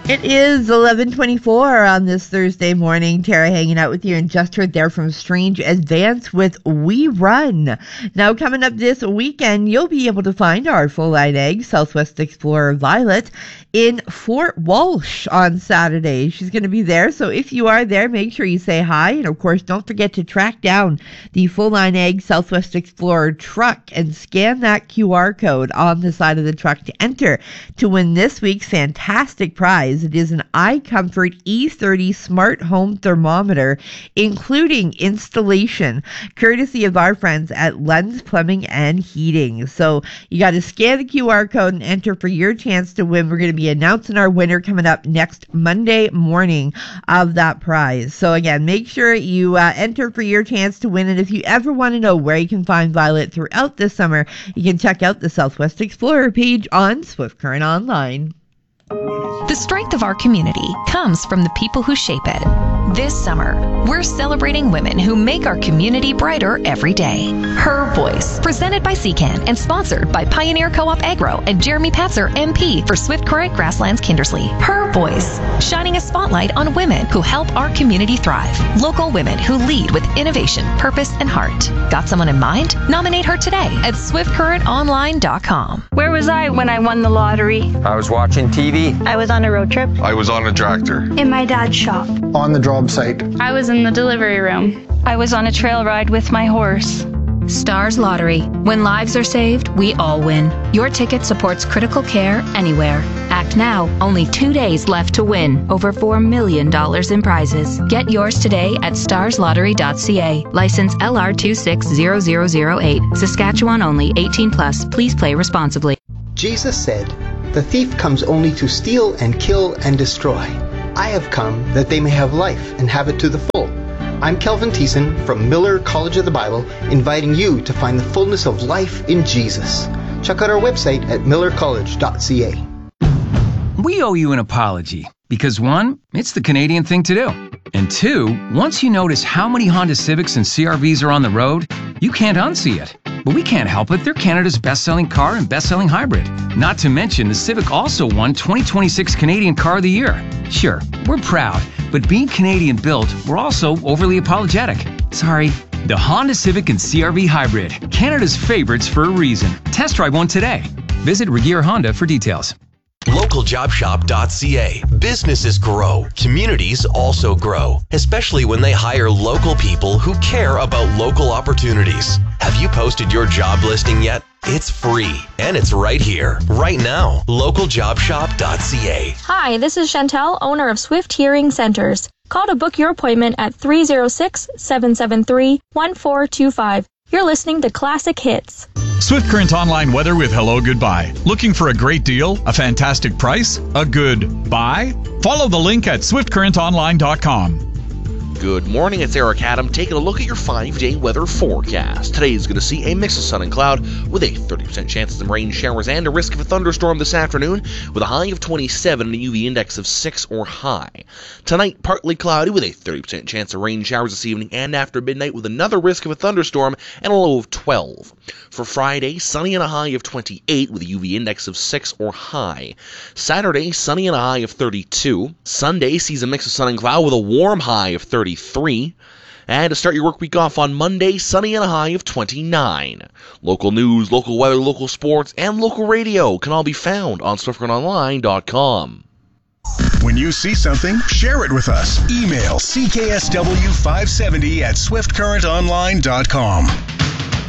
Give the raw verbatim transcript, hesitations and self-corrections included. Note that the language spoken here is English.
It is eleven twenty-four on this Thursday morning. Tara hanging out with you, and just heard there from Strange Advance with We Run. Now, coming up this weekend, you'll be able to find our full-line egg, Southwest Explorer Violet, in Fort Walsh on Saturday. She's going to be there, so if you are there, make sure you say hi. And, of course, don't forget to track down the full-line egg Southwest Explorer truck and scan that Q R code on the side of the truck to enter to win this week's fantastic prize. It is an iComfort E thirty smart home thermometer, including installation, courtesy of our friends at Lens Plumbing and Heating. So you got to scan the Q R code and enter for your chance to win. We're going to be announcing our winner coming up next Monday morning of that prize. So again, make sure you uh, enter for your chance to win. And if you ever want to know where you can find Violet throughout this summer, you can check out the Southwest Explorer page on Swift Current Online. The strength of our community comes from the people who shape it. This summer, we're celebrating women who make our community brighter every day. Her Voice, presented by C CAN and sponsored by Pioneer Co-op Agro and Jeremy Patzer, M P for Swift Current Grasslands Kindersley. Her Voice, shining a spotlight on women who help our community thrive. Local women who lead with innovation, purpose, and heart. Got someone in mind? Nominate her today at swift current online dot com. Where was I when I won the lottery? I was watching T V. I was on a road trip. I was on a tractor. In my dad's shop. On the job site. I was in the delivery room. I was on a trail ride with my horse. Stars Lottery. When lives are saved, we all win. Your ticket supports critical care anywhere. Act now. Only two days left to win. Over four million dollars in prizes. Get yours today at stars lottery dot c a. License L R two six zero zero zero eight. Saskatchewan only. eighteen plus. Please play responsibly. Jesus said, "The thief comes only to steal and kill and destroy. I have come that they may have life and have it to the full." I'm Kelvin Thiessen from Miller College of the Bible, inviting you to find the fullness of life in Jesus. Check out our website at miller college dot c a. We owe you an apology because, one, it's the Canadian thing to do. And two, once you notice how many Honda Civics and C R Vs are on the road, you can't unsee it. But we can't help it. They're Canada's best-selling car and best-selling hybrid. Not to mention, the Civic also won twenty twenty-six Canadian Car of the Year. Sure, we're proud, but being Canadian-built, we're also overly apologetic. Sorry. The Honda Civic and C R V Hybrid, Canada's favorites for a reason. Test drive one today. Visit Regier Honda for details. local job shop dot c a. Businesses grow. Communities also grow, especially when they hire local people who care about local opportunities. Have you posted your job listing yet? It's free, and it's right here, right now. local job shop dot c a. Hi, this is Chantel, owner of Swift Hearing Centers. Call to book your appointment at three oh six, seven seven three, one four two five. You're listening to Classic Hits. Swift Current Online weather with Hello Goodbye. Looking for a great deal, a fantastic price, a good buy? Follow the link at swift current online dot com. Good morning, it's Eric Adam taking a look at your five-day weather forecast. Today is going to see a mix of sun and cloud with a thirty percent chance of some rain showers and a risk of a thunderstorm this afternoon with a high of twenty-seven and a U V index of six or high. Tonight, partly cloudy with a thirty percent chance of rain showers this evening and after midnight with another risk of a thunderstorm and a low of twelve. For Friday, sunny and a high of twenty-eight with a U V index of six or high. Saturday, sunny and a high of thirty-two. Sunday sees a mix of sun and cloud with a warm high of thirty-three. And to start your work week off on Monday, sunny and a high of twenty-nine. Local news, local weather, local sports, and local radio can all be found on swift current online dot com. When you see something, share it with us. Email C K S W five seventy at swift current online dot com.